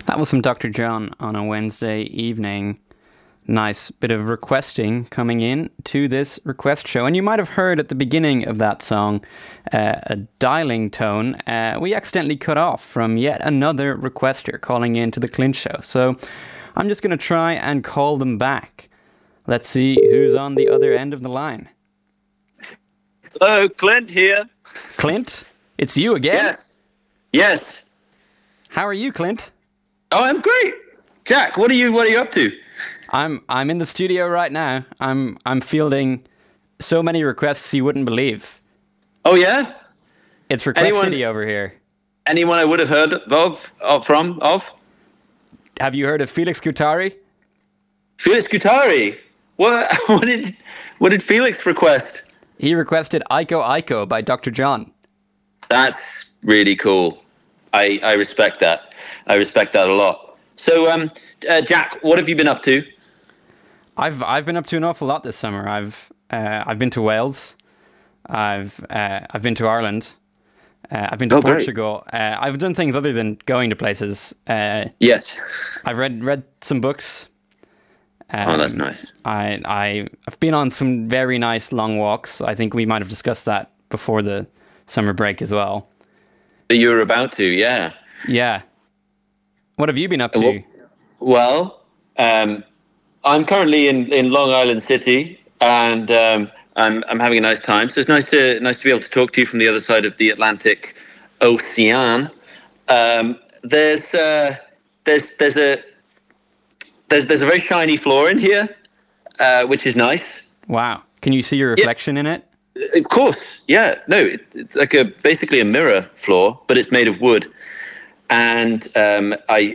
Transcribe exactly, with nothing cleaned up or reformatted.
That was from Doctor John on a Wednesday evening. Nice bit of requesting coming in to this request show. And you might have heard at the beginning of that song uh, a dialing tone uh, we accidentally cut off from yet another requester calling in to the Clint Show. So I'm just going to try and call them back. Let's see who's on the other end of the line. Hello, Clint here. Clint? It's you again? Yes. Yes. How are you, Clint? Oh, I'm great. Jack, what are you what are you up to? I'm I'm in the studio right now. I'm I'm fielding so many requests you wouldn't believe. Oh yeah? It's Request Anyone, City over here. Anyone I would have heard of, of from of? Have you heard of Felix Guattari? Felix Guattari. What what did what did Felix request? He requested Aiko Aiko by Doctor John. That's really cool. I, I respect that. I respect that a lot. So, um, uh, Jack, what have you been up to? I've I've been up to an awful lot this summer. I've uh, I've been to Wales. I've uh, I've been to Ireland. Uh, I've been to oh, Portugal. Uh, I've done things other than going to places. Uh, yes. I've read read some books. Um, oh, that's nice. I I I've been on some very nice long walks. I think we might have discussed that before the summer break as well. That you were about to, yeah. Yeah. What have you been up to? Well, um, I'm currently in, in Long Island City, and um, I'm I'm having a nice time. So it's nice to nice to be able to talk to you from the other side of the Atlantic Ocean. Um, there's uh, there's there's a there's there's a very shiny floor in here, uh, which is nice. Wow! Can you see your reflection yeah. in it? Of course, yeah. No, it, it's like a basically a mirror floor, but it's made of wood. And um, I,